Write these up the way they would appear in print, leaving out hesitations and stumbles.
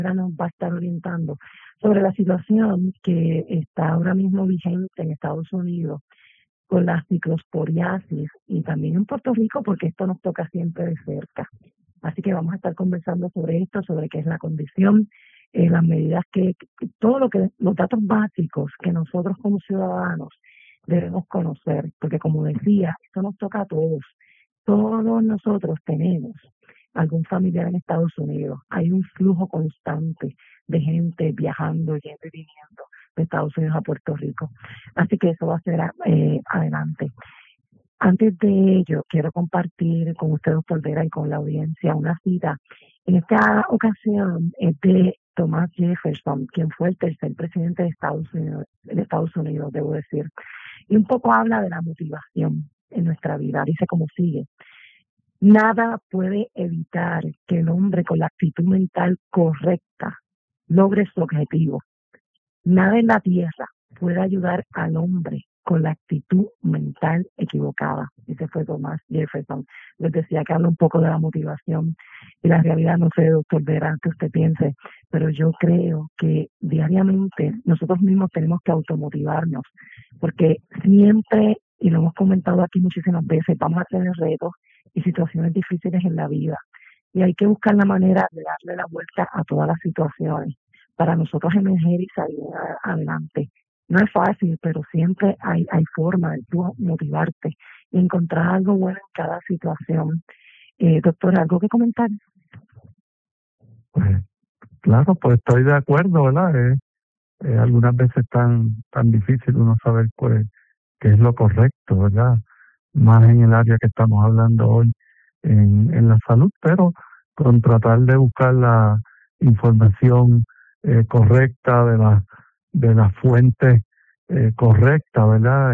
nos va a estar orientando sobre la situación que está ahora mismo vigente en Estados Unidos con la ciclosporiasis y también en Puerto Rico, porque esto nos toca siempre de cerca. Así que vamos a estar conversando sobre esto, sobre qué es la condición, las medidas todo lo que, los datos básicos que nosotros como ciudadanos debemos conocer, porque como decía, esto nos toca a todos. Todos nosotros tenemos algún familiar en Estados Unidos. Hay un flujo constante de gente viajando, yendo y viniendo de Estados Unidos a Puerto Rico. Así que eso va a ser adelante. Antes de ello, quiero compartir con usted, doctor Vera, y con la audiencia una cita. En esta ocasión es de Thomas Jefferson, quien fue el tercer presidente de Estados Unidos, debo decir. Y un poco habla de la motivación en nuestra vida. Dice como sigue: nada puede evitar que el hombre con la actitud mental correcta logre su objetivo. Nada en la tierra puede ayudar al hombre con la actitud mental equivocada. Ese fue Thomas Jefferson. Les decía que habla un poco de la motivación y la realidad, no sé, doctor Vera, que usted piense, pero yo creo que diariamente nosotros mismos tenemos que automotivarnos, porque siempre, y lo hemos comentado aquí muchísimas veces, vamos a tener retos y situaciones difíciles en la vida. Y hay que buscar la manera de darle la vuelta a todas las situaciones para nosotros emerger y salir adelante. No es fácil, pero siempre hay forma de tú motivarte y encontrar algo bueno en cada situación. Doctor, ¿algo que comentar? Pues claro, pues estoy de acuerdo, ¿verdad? Algunas veces tan difícil uno saber pues qué es lo correcto, ¿verdad? Más en el área que estamos hablando hoy, en la salud, pero con tratar de buscar la información correcta de las fuentes correctas, ¿verdad?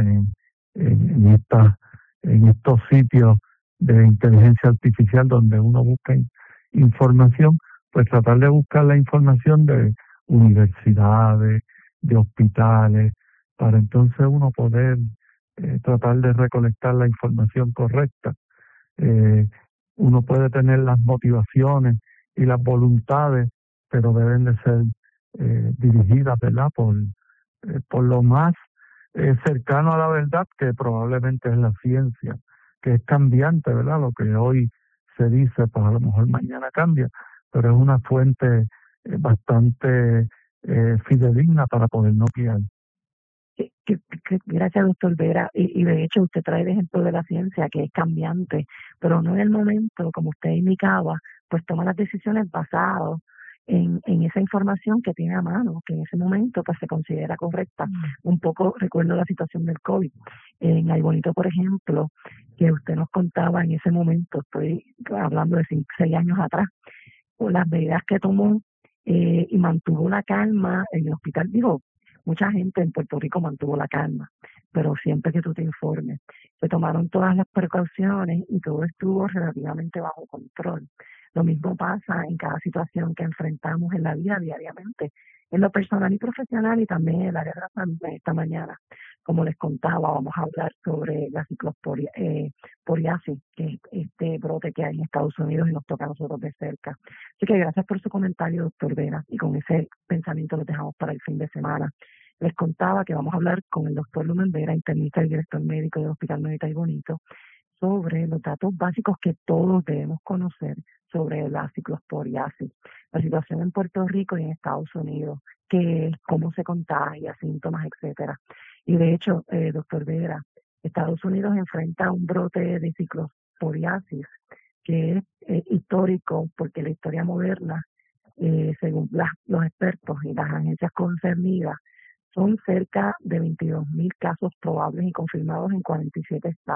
En estos sitios de inteligencia artificial donde uno busca información, pues tratar de buscar la información de universidades, de hospitales, para entonces uno poder tratar de recolectar la información correcta. Eh, Uno puede tener las motivaciones y las voluntades, pero deben de ser dirigidas, ¿verdad? Por lo más cercano a la verdad, que probablemente es la ciencia, que es cambiante, ¿verdad? Lo que hoy se dice, pues a lo mejor mañana cambia, pero es una fuente bastante fidedigna para podernos guiar. Gracias, doctor Vera. Y de hecho, usted trae el ejemplo de la ciencia, que es cambiante, pero no en el momento, como usted indicaba, pues toma las decisiones basadas en esa información que tiene a mano, que en ese momento pues se considera correcta. Un poco recuerdo la situación del COVID. En Aybonito, por ejemplo, que usted nos contaba en ese momento, estoy hablando de 6 años atrás, o las medidas que tomó y mantuvo la calma en el hospital. Digo, mucha gente en Puerto Rico mantuvo la calma, pero siempre que tú te informes, se tomaron todas las precauciones y todo estuvo relativamente bajo control. Lo mismo pasa en cada situación que enfrentamos en la vida diariamente, en lo personal y profesional, y también en el área de la salud. Esta mañana, como les contaba, vamos a hablar sobre la ciclosporiasis, que es este brote que hay en Estados Unidos y nos toca a nosotros de cerca. Así que gracias por su comentario, doctor Vera, y con ese pensamiento lo dejamos para el fin de semana. Les contaba que vamos a hablar con el doctor Lumen Vera, internista y director médico del Hospital Nuevita y Bonito, sobre los datos básicos que todos debemos conocer sobre la ciclosporiasis, la situación en Puerto Rico y en Estados Unidos, qué es, cómo se contagia, síntomas, etcétera. Y de hecho, doctor Vera, Estados Unidos enfrenta un brote de ciclosporiasis que es histórico, porque la historia moderna, según los expertos y las agencias concernidas, son cerca de 22,000 casos probables y confirmados en 47 estados.